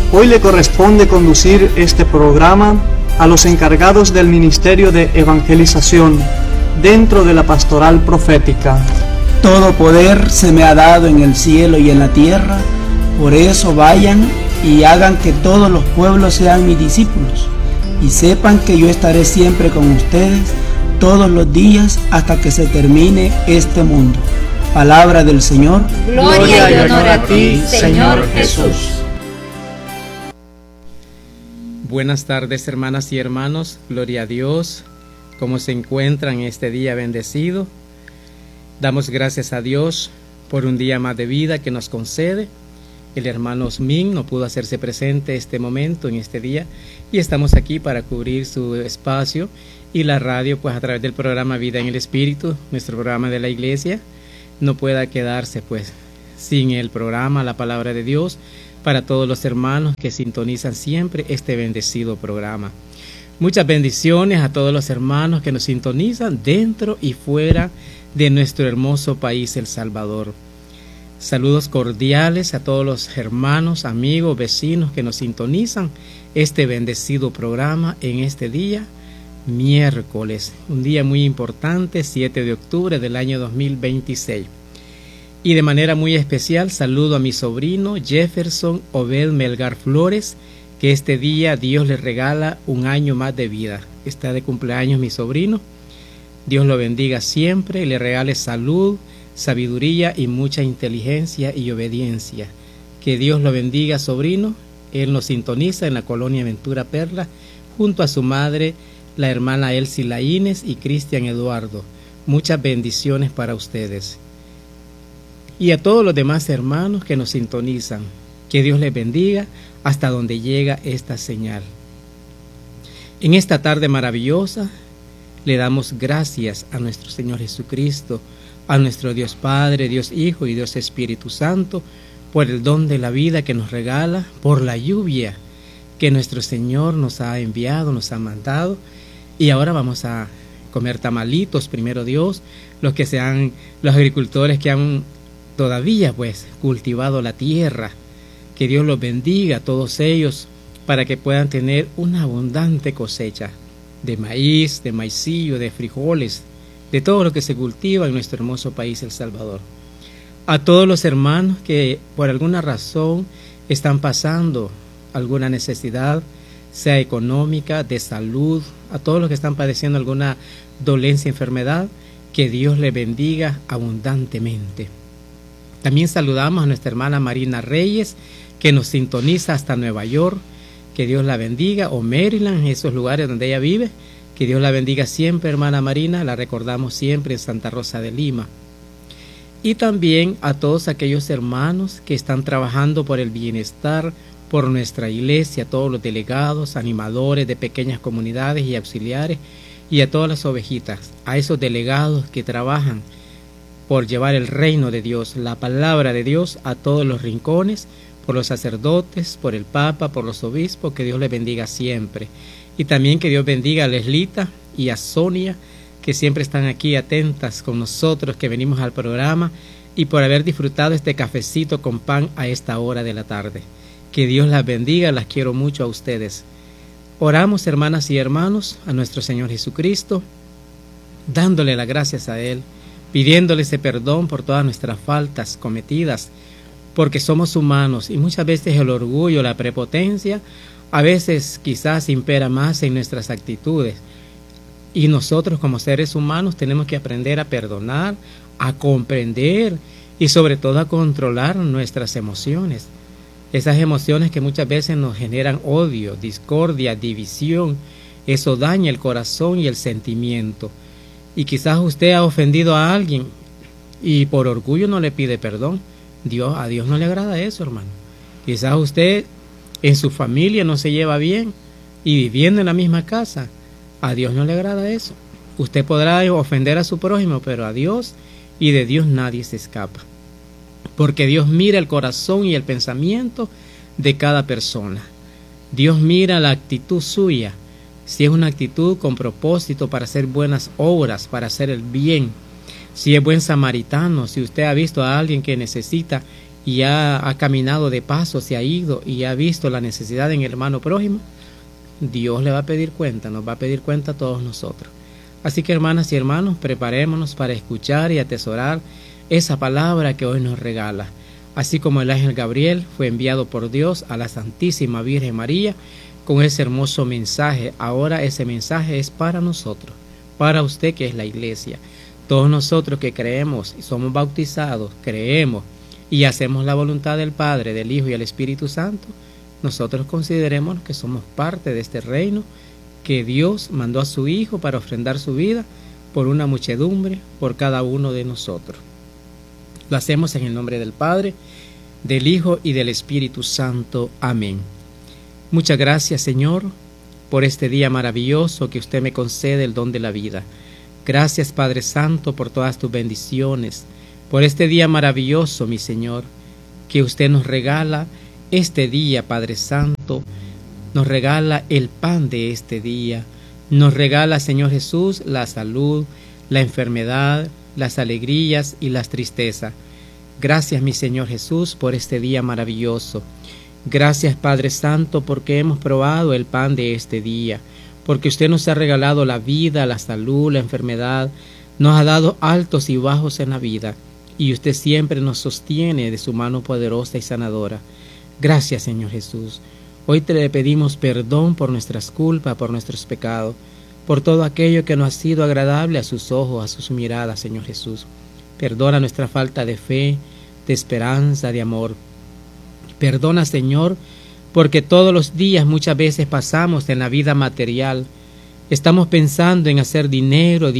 Hoy le corresponde conducir este programa a los encargados del Ministerio de Evangelización dentro de la Pastoral Profética. Todo poder se me ha dado en el cielo y en la tierra, por eso vayan y hagan que todos los pueblos sean mis discípulos, y sepan que yo estaré siempre con ustedes todos los días hasta que se termine este mundo. Palabra del Señor. Gloria y honor a ti, Señor Jesús. Buenas tardes, hermanas y hermanos. Gloria a Dios. ¿Cómo se encuentran este día bendecido? Damos gracias a Dios por un día más de vida que nos concede. El hermano Osmin no pudo hacerse presente este momento, en este día, y estamos aquí para cubrir su espacio y la radio, pues a través del programa Vida en el Espíritu, nuestro programa de la iglesia, no pueda quedarse pues sin el programa, la palabra de Dios, para todos los hermanos que sintonizan siempre este bendecido programa. Muchas bendiciones a todos los hermanos que nos sintonizan dentro y fuera de nuestro hermoso país, El Salvador. Saludos cordiales a todos los hermanos, amigos, vecinos que nos sintonizan este bendecido programa en este día, miércoles, un día muy importante, 7 de octubre del año 2026. Y de manera muy especial saludo a mi sobrino Jefferson Obed Melgar Flores, que este día Dios le regala un año más de vida. Está de cumpleaños mi sobrino. Dios lo bendiga siempre y le regale salud, sabiduría y mucha inteligencia y obediencia. Que Dios lo bendiga, sobrino. Él nos sintoniza en la colonia Ventura Perla junto a su madre, la hermana Elsie Laínez y Cristian Eduardo. Muchas bendiciones para ustedes. Y a todos los demás hermanos que nos sintonizan, que Dios les bendiga hasta donde llega esta señal. En esta tarde maravillosa, le damos gracias a nuestro Señor Jesucristo, a nuestro Dios Padre, Dios Hijo y Dios Espíritu Santo, por el don de la vida que nos regala, por la lluvia que nuestro Señor nos ha enviado, nos ha mandado. Y ahora vamos a comer tamalitos, primero Dios, los agricultores que han todavía pues cultivado la tierra, que Dios los bendiga a todos ellos para que puedan tener una abundante cosecha de maíz, de maicillo, de frijoles, de todo lo que se cultiva en nuestro hermoso país El Salvador. A todos los hermanos que por alguna razón están pasando alguna necesidad, sea económica, de salud, a todos los que están padeciendo alguna dolencia, enfermedad, que Dios les bendiga abundantemente. También saludamos a nuestra hermana Marina Reyes, que nos sintoniza hasta Nueva York. Que Dios la bendiga, o Maryland, esos lugares donde ella vive. Que Dios la bendiga siempre, hermana Marina, la recordamos siempre en Santa Rosa de Lima. Y también a todos aquellos hermanos que están trabajando por el bienestar, por nuestra iglesia, todos los delegados, animadores de pequeñas comunidades y auxiliares, y a todas las ovejitas, a esos delegados que trabajan por llevar el reino de Dios, la palabra de Dios a todos los rincones, por los sacerdotes, por el Papa, por los obispos, que Dios les bendiga siempre. Y también que Dios bendiga a Leslita y a Sonia, que siempre están aquí atentas con nosotros, que venimos al programa, y por haber disfrutado este cafecito con pan a esta hora de la tarde. Que Dios las bendiga, las quiero mucho a ustedes. Oramos, hermanas y hermanos, a nuestro Señor Jesucristo, dándole las gracias a Él, pidiéndole ese perdón por todas nuestras faltas cometidas, porque somos humanos y muchas veces el orgullo, la prepotencia, a veces quizás impera más en nuestras actitudes. Y nosotros como seres humanos tenemos que aprender a perdonar, a comprender y sobre todo a controlar nuestras emociones. Esas emociones que muchas veces nos generan odio, discordia, división, eso daña el corazón y el sentimiento. Y quizás usted ha ofendido a alguien y por orgullo no le pide perdón. A Dios no le agrada eso, hermano. Quizás usted en su familia no se lleva bien y viviendo en la misma casa, a Dios no le agrada eso. Usted podrá ofender a su prójimo, pero a Dios y de Dios nadie se escapa. Porque Dios mira el corazón y el pensamiento de cada persona. Dios mira la actitud suya. Si es una actitud con propósito para hacer buenas obras, para hacer el bien, si es buen samaritano, si usted ha visto a alguien que necesita y ha caminado de paso, se ha ido y ha visto la necesidad en el hermano prójimo, Dios le va a pedir cuenta, nos va a pedir cuenta a todos nosotros. Así que, hermanas y hermanos, preparémonos para escuchar y atesorar esa palabra que hoy nos regala. Así como el ángel Gabriel fue enviado por Dios a la Santísima Virgen María con ese hermoso mensaje, ahora ese mensaje es para nosotros, para usted que es la iglesia. Todos nosotros que creemos y somos bautizados, creemos y hacemos la voluntad del Padre, del Hijo y del Espíritu Santo, nosotros consideremos que somos parte de este reino que Dios mandó a su Hijo para ofrendar su vida por una muchedumbre, por cada uno de nosotros. Lo hacemos en el nombre del Padre, del Hijo y del Espíritu Santo. Amén. Muchas gracias, Señor, por este día maravilloso que usted me concede el don de la vida. Gracias, Padre Santo, por todas tus bendiciones, por este día maravilloso, mi Señor, que usted nos regala este día, Padre Santo, nos regala el pan de este día, nos regala, Señor Jesús, la salud, la enfermedad, las alegrías y las tristezas. Gracias, mi Señor Jesús, por este día maravilloso. Gracias, Padre Santo, porque hemos probado el pan de este día, porque usted nos ha regalado la vida, la salud, la enfermedad, nos ha dado altos y bajos en la vida, y usted siempre nos sostiene de su mano poderosa y sanadora. Gracias, Señor Jesús. Hoy te le pedimos perdón por nuestras culpas, por nuestros pecados, por todo aquello que no ha sido agradable a sus ojos, a sus miradas, Señor Jesús. Perdona nuestra falta de fe, de esperanza, de amor. Perdona, Señor, porque todos los días muchas veces pasamos en la vida material. Estamos pensando en hacer dinero,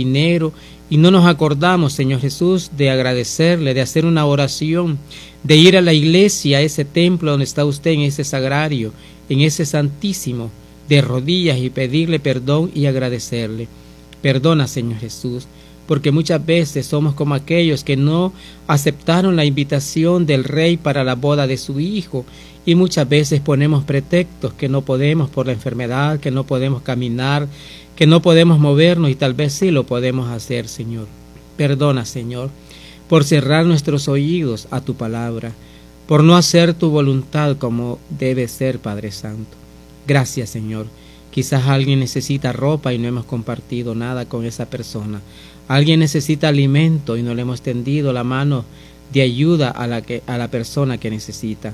y no nos acordamos, Señor Jesús, de agradecerle, de hacer una oración, de ir a la iglesia, a ese templo donde está usted, en ese sagrario, en ese santísimo, de rodillas y pedirle perdón y agradecerle. Perdona, Señor Jesús, porque muchas veces somos como aquellos que no aceptaron la invitación del Rey para la boda de su Hijo, y muchas veces ponemos pretextos que no podemos por la enfermedad, que no podemos caminar, que no podemos movernos, y tal vez sí lo podemos hacer, Señor. Perdona, Señor, por cerrar nuestros oídos a tu palabra, por no hacer tu voluntad como debe ser, Padre Santo. Gracias, Señor. Quizás alguien necesita ropa y no hemos compartido nada con esa persona. Alguien necesita alimento y no le hemos tendido la mano de ayuda a la persona que necesita.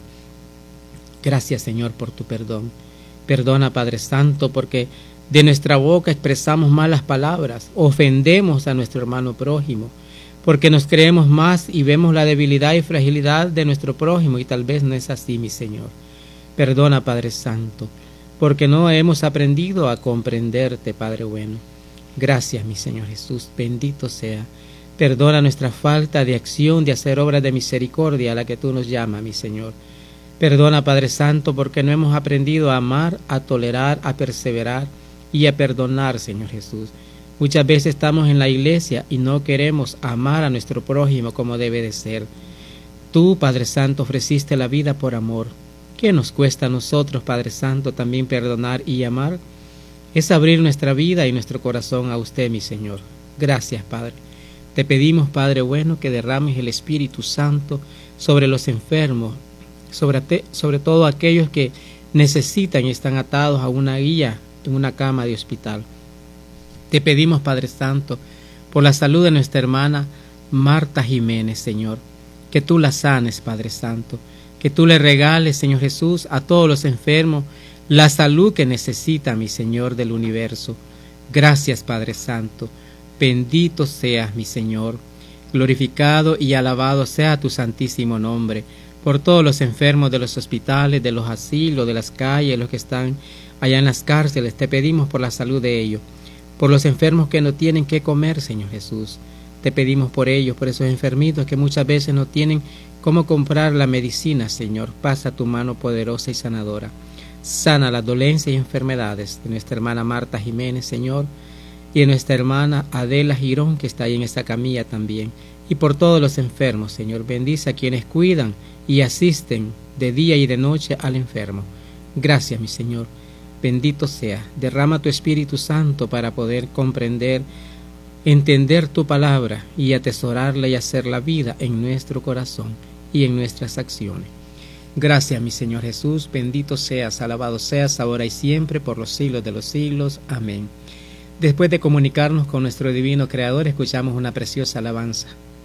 Gracias, Señor, por tu perdón. Perdona, Padre Santo, porque de nuestra boca expresamos malas palabras, ofendemos a nuestro hermano prójimo, porque nos creemos más y vemos la debilidad y fragilidad de nuestro prójimo, y tal vez no es así, mi Señor. Perdona, Padre Santo, porque no hemos aprendido a comprenderte, Padre bueno. Gracias, mi Señor Jesús, bendito sea. Perdona nuestra falta de acción, de hacer obras de misericordia a la que tú nos llamas, mi Señor. Perdona, Padre Santo, porque no hemos aprendido a amar, a tolerar, a perseverar y a perdonar, Señor Jesús. Muchas veces estamos en la iglesia y no queremos amar a nuestro prójimo como debe de ser. Tú, Padre Santo, ofreciste la vida por amor. ¿Qué nos cuesta a nosotros, Padre Santo, también perdonar y amar? Es abrir nuestra vida y nuestro corazón a usted, mi Señor. Gracias, Padre. Te pedimos, Padre bueno, que derrames el Espíritu Santo sobre los enfermos, sobre todo aquellos que necesitan y están atados a una guía en una cama de hospital. Te pedimos, Padre Santo, por la salud de nuestra hermana Marta Jiménez, Señor, que tú la sanes, Padre Santo, que tú le regales, Señor Jesús, a todos los enfermos la salud que necesita, mi Señor del universo. Gracias, Padre Santo, bendito seas, mi Señor, glorificado y alabado sea tu santísimo nombre, por todos los enfermos de los hospitales, de los asilos, de las calles, los que están allá en las cárceles. Te pedimos por la salud de ellos, por los enfermos que no tienen qué comer, Señor Jesús. Te pedimos por ellos, por esos enfermitos que muchas veces no tienen cómo comprar la medicina, Señor. Pasa tu mano poderosa y sanadora. Sana las dolencias y enfermedades de nuestra hermana Marta Jiménez, Señor, y de nuestra hermana Adela Girón, que está ahí en esta camilla también. Y por todos los enfermos, Señor, bendice a quienes cuidan y asisten de día y de noche al enfermo. Gracias, mi Señor. Bendito sea. Derrama tu Espíritu Santo para poder comprender, entender tu palabra y atesorarla y hacer la vida en nuestro corazón. y en nuestras acciones. Gracias, mi Señor Jesús, bendito seas, alabado seas, ahora y siempre, por los siglos de los siglos. Amén. Después de comunicarnos con nuestro divino Creador, escuchamos una preciosa alabanza.